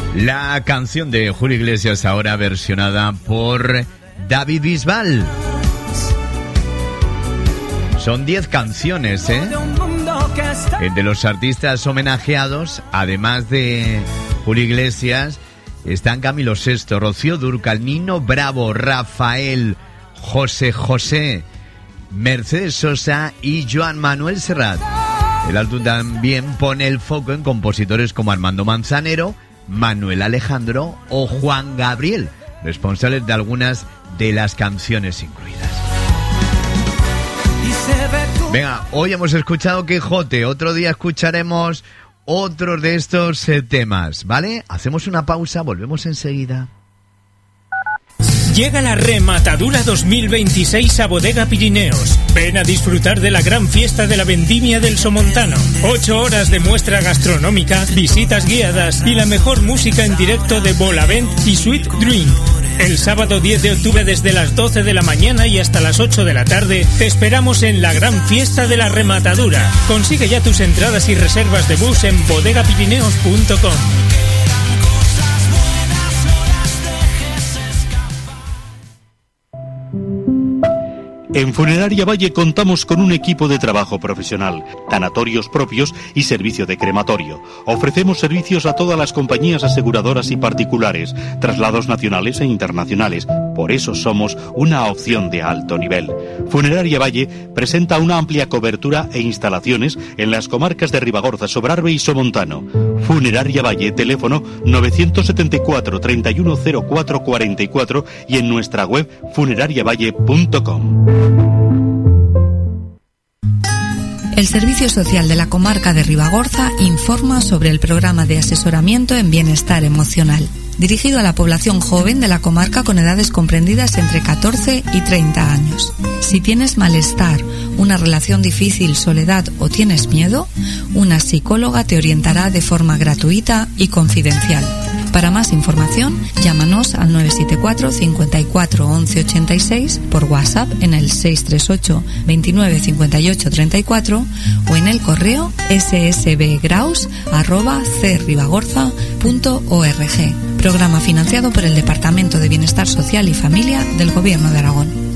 La canción de Julio Iglesias ahora versionada por David Bisbal. Son 10 canciones, de los artistas homenajeados, además de Julio Iglesias, están Camilo VI, Rocío Dúrcal, Nino Bravo, Rafael, José José, Mercedes Sosa y Joan Manuel Serrat. El álbum también pone el foco en compositores como Armando Manzanero, Manuel Alejandro o Juan Gabriel, responsables de algunas de las canciones incluidas. Venga, hoy hemos escuchado Quijote, otro día escucharemos otros de estos temas, ¿vale? Hacemos una pausa, volvemos enseguida. Llega la rematadura 2026 a Bodega Pirineos. Ven a disfrutar de la gran fiesta de la vendimia del Somontano. 8 horas de muestra gastronómica, visitas guiadas y la mejor música en directo de Bolavent y Sweet Drink. El sábado 10 de octubre desde las 12 de la mañana y hasta las 8 de la tarde te esperamos en la gran fiesta de la rematadura. Consigue ya tus entradas y reservas de bus en bodegapirineos.com. En Funeraria Valle contamos con un equipo de trabajo profesional, tanatorios propios y servicio de crematorio. Ofrecemos servicios a todas las compañías aseguradoras y particulares, traslados nacionales e internacionales. Por eso somos una opción de alto nivel. Funeraria Valle presenta una amplia cobertura e instalaciones en las comarcas de Ribagorza, Sobrarbe y Somontano. Funeraria Valle, teléfono 974 3104 44 y en nuestra web funerariavalle.com. El Servicio Social de la Comarca de Ribagorza informa sobre el programa de asesoramiento en bienestar emocional, dirigido a la población joven de la comarca con edades comprendidas entre 14 y 30 años. Si tienes malestar, una relación difícil, soledad o tienes miedo, una psicóloga te orientará de forma gratuita y confidencial. Para más información, llámanos al 974 54 11 86 por WhatsApp en el 638 29 58 34 o en el correo ssbgraus@cribagorza.org. Programa financiado por el Departamento de Bienestar Social y Familia del Gobierno de Aragón.